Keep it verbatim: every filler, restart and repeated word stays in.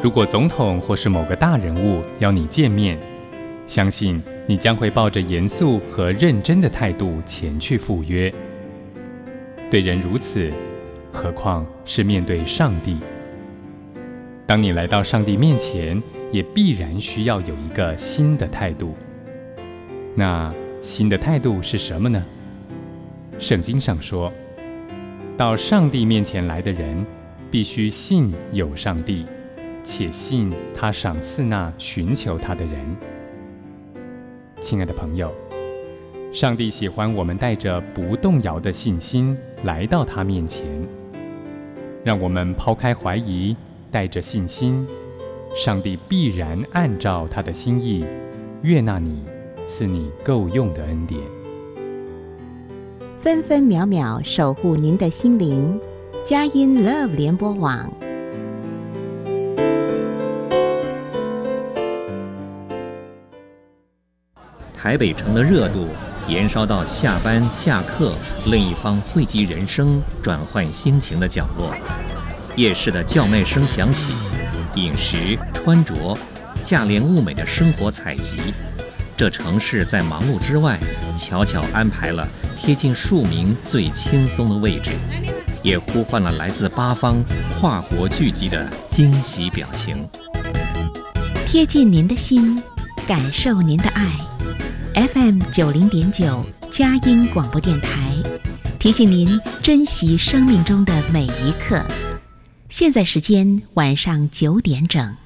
如果总统或是某个大人物邀你见面，相信你将会抱着严肃和认真的态度前去赴约。对人如此，何况是面对上帝？当你来到上帝面前，也必然需要有一个新的态度。那新的态度是什么呢？圣经上说，到上帝面前来的人，必须信有上帝，且信他赏赐那寻求他的人。亲爱的朋友，上帝喜欢我们带着不动摇的信心来到他面前。让我们抛开怀疑，带着信心，上帝必然按照他的心意悦纳你，赐你够用的恩典。 分分秒秒守护您的心灵，佳音 Love 联播网。 台北城的热度延烧到下班下课另一方汇集人生转换心情的角落。夜市的叫卖声响起，饮食穿着价廉物美的生活采集，这城市在忙碌之外悄悄安排了贴近庶民最轻松的位置，也呼唤了来自八方跨国聚集的惊喜表情。 贴近您的心，感受您的爱。F M 九零点九佳音广播电台提醒您珍惜生命中的每一刻。现在时间晚上九点整。